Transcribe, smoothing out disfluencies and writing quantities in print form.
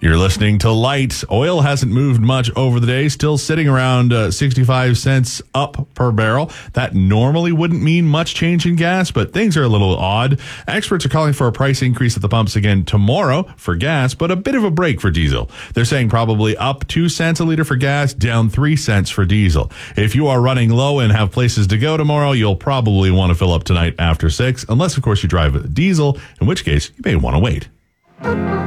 You're listening to Light. Oil hasn't moved much over the day, still sitting around 65 cents up per barrel. That normally wouldn't mean much change in gas, but things are a little odd. Experts are calling for a price increase at the pumps again tomorrow for gas, but a bit of a break for diesel. They're saying probably up 2 cents a liter for gas, down 3 cents for diesel. If you are running low and have places to go tomorrow, you'll probably want to fill up tonight after 6, unless, of course, you drive diesel, in which case you may want to wait.